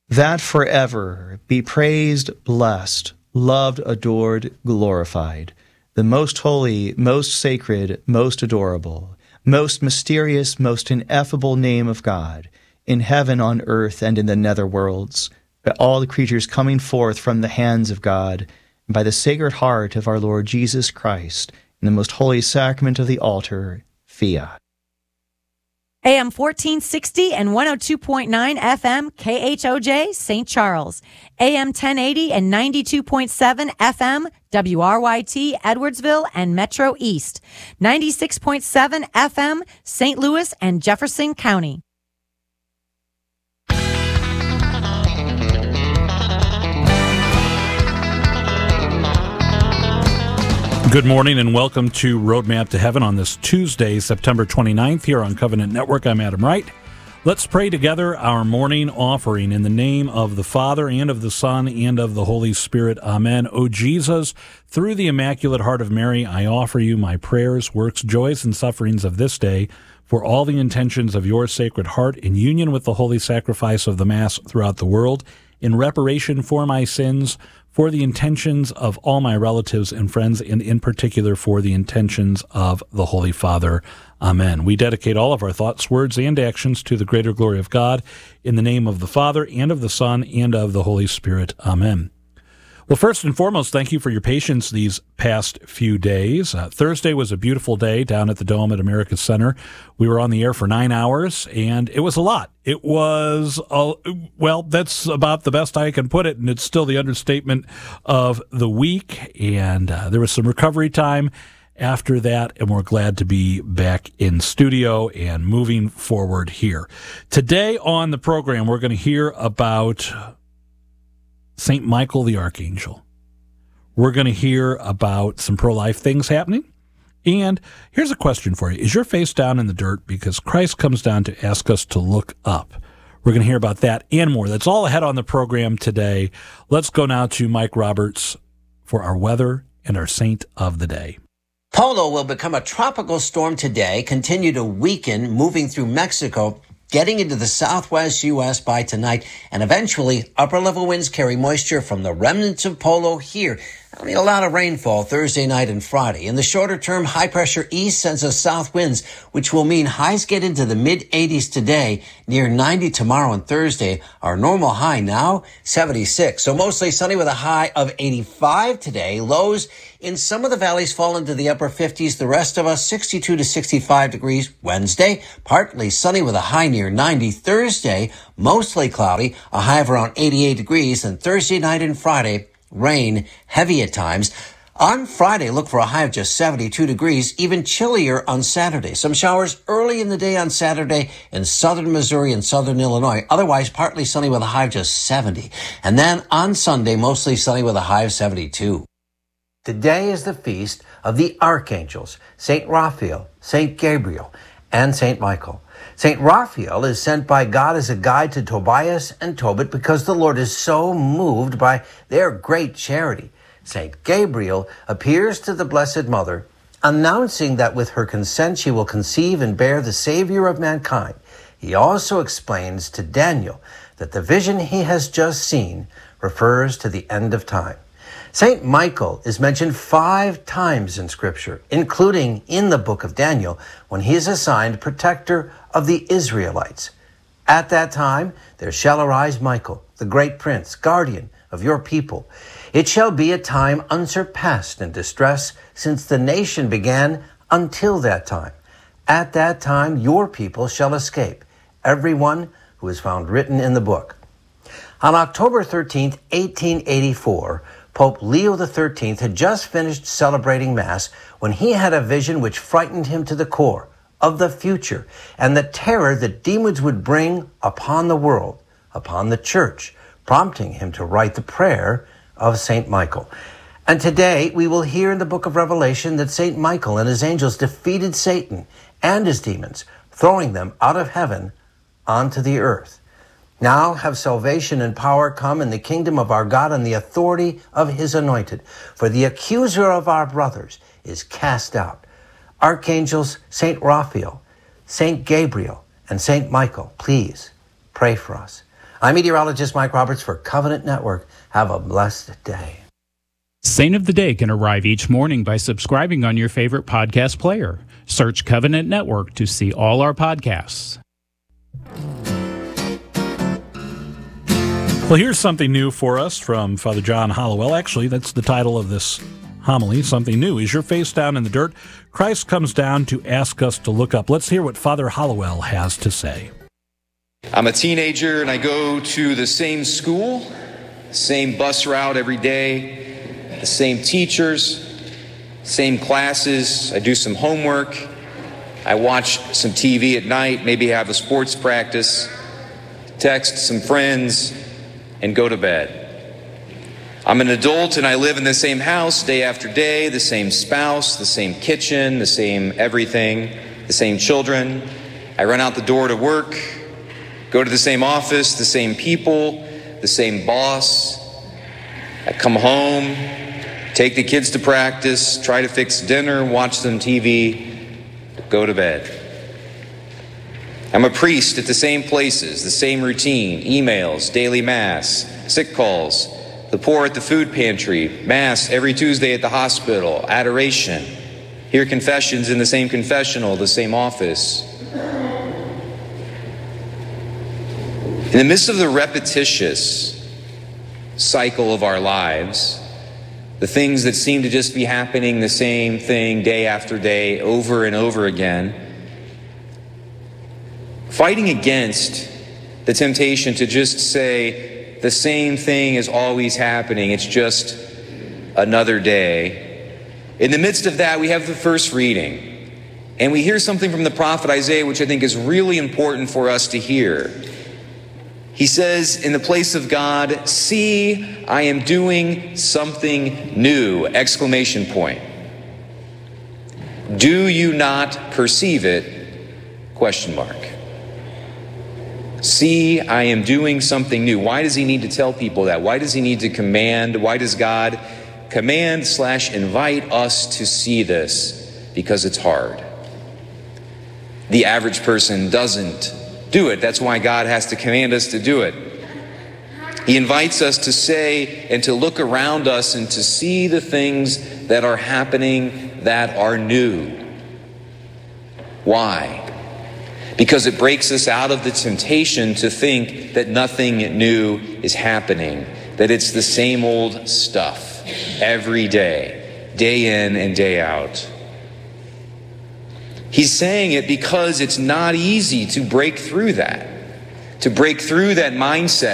that forever be praised, blessed, loved, adored, glorified, the most holy, most sacred, most adorable, most mysterious, most ineffable name of God, in heaven, on earth, and in the nether worlds, by all the creatures coming forth from the hands of God, and by the sacred heart of our Lord Jesus Christ, in the most holy sacrament of the altar, fiat. AM 1460 and 102.9 FM KHOJ St. Charles, AM 1080 and 92.7 FM WRYT Edwardsville and Metro East, 96.7 FM St. Louis and Jefferson County. Good morning and welcome to Roadmap to Heaven on this Tuesday, September 29th, here on Covenant Network. I'm Adam Wright. Let's pray together our morning offering in the name of the Father and of the Son and of the Holy Spirit. Amen. O Jesus, through the Immaculate Heart of Mary, I offer you my prayers, works, joys, and sufferings of this day for all the intentions of your Sacred Heart in union with the holy sacrifice of the Mass throughout the world, in reparation for my sins, for the intentions of all my relatives and friends, and in particular for the intentions of the Holy Father. Amen. We dedicate all of our thoughts, words, and actions to the greater glory of God, in the name of the Father, and of the Son, and of the Holy Spirit. Amen. Well, first and foremost, thank you for your patience these past few days. Thursday was a beautiful day down at the Dome at America's Center. We were on the air for 9 hours, and it was a lot. It was, well, that's about the best I can put it, and it's still the understatement of the week. And there was some recovery time after that, and we're glad to be back in studio and moving forward here. Today on the program, we're going to hear about St. Michael the Archangel. We're going to hear about some pro-life things happening. And here's a question for you. Is your face down in the dirt? Because Christ comes down to ask us to look up. We're going to hear about that and more. That's all ahead on the program today. Let's go now to Mike Roberts for our weather and our saint of the day. Polo will become a tropical storm today, continue to weaken, moving through Mexico, getting into the southwest U.S. by tonight, and eventually upper-level winds carry moisture from the remnants of Polo here. There'll be a lot of rainfall Thursday night and Friday. In the shorter term, high-pressure east sends us south winds, which will mean highs get into the mid-80s today, near 90 tomorrow and Thursday. Our normal high now, 76. So mostly sunny with a high of 85 today. Lows in some of the valleys fall into the upper 50s. The rest of us, 62 to 65 degrees. Wednesday, partly sunny with a high near 90. Thursday, mostly cloudy, a high of around 88 degrees. And Thursday night and Friday, rain, heavy at times. On Friday, look for a high of just 72 degrees, even chillier on Saturday. Some showers early in the day on Saturday in southern Missouri and southern Illinois. Otherwise, partly sunny with a high of just 70. And then on Sunday, mostly sunny with a high of 72. Today is the feast of the archangels, St. Raphael, St. Gabriel, and St. Michael. St. Raphael is sent by God as a guide to Tobias and Tobit because the Lord is so moved by their great charity. St. Gabriel appears to the Blessed Mother, announcing that with her consent she will conceive and bear the Savior of mankind. He also explains to Daniel that the vision he has just seen refers to the end of time. St. Michael is mentioned 5 times in Scripture, including in the book of Daniel, when he is assigned protector of the Israelites. At that time, there shall arise Michael, the great prince, guardian of your people. It shall be a time unsurpassed in distress since the nation began until that time. At that time, your people shall escape, everyone who is found written in the book. On October 13th, 1884, Pope Leo XIII had just finished celebrating Mass when he had a vision which frightened him to the core of the future and the terror that demons would bring upon the world, upon the church, prompting him to write the prayer of St. Michael. And today we will hear in the book of Revelation that St. Michael and his angels defeated Satan and his demons, throwing them out of heaven onto the earth. Now have salvation and power come in the kingdom of our God and the authority of his anointed. For the accuser of our brothers is cast out. Archangels, St. Raphael, St. Gabriel, and St. Michael, please pray for us. I'm meteorologist Mike Roberts for Covenant Network. Have a blessed day. Saint of the Day can arrive each morning by subscribing on your favorite podcast player. Search Covenant Network to see all our podcasts. Well, here's something new for us from Father John Hollowell. Actually, that's the title of this homily, something new. Is your face down in the dirt? Christ comes down to ask us to look up. Let's hear what Father Hollowell has to say. I'm a teenager and I go to the same school, same bus route every day, the same teachers, same classes. I do some homework. I watch some TV at night, maybe have a sports practice, text some friends, and go to bed. I'm an adult and I live in the same house day after day, the same spouse, the same kitchen, the same everything, the same children. I run out the door to work, go to the same office, the same people, the same boss. I come home, take the kids to practice, try to fix dinner, watch some TV, go to bed. I'm a priest at the same places, the same routine, emails, daily mass, sick calls, the poor at the food pantry, mass every Tuesday at the hospital, adoration, hear confessions in the same confessional, the same office. In the midst of the repetitious cycle of our lives, the things that seem to just be happening the same thing day after day, over and over again, fighting against the temptation to just say the same thing is always happening, it's just another day. In the midst of that, we have the first reading, and we hear something from the prophet Isaiah, which I think is really important for us to hear. He says, in the place of God, "See, I am doing something new!" Exclamation point. Do you not perceive it? Question mark. See, I am doing something new. Why does he need to tell people that? Why does he need to command? Why does God command/invite us to see this? Because it's hard. The average person doesn't do it. That's why God has to command us to do it. He invites us to say and to look around us and to see the things that are happening that are new. Why? Because it breaks us out of the temptation to think that nothing new is happening, that it's the same old stuff every day, day in and day out. He's saying it because it's not easy to break through that mindset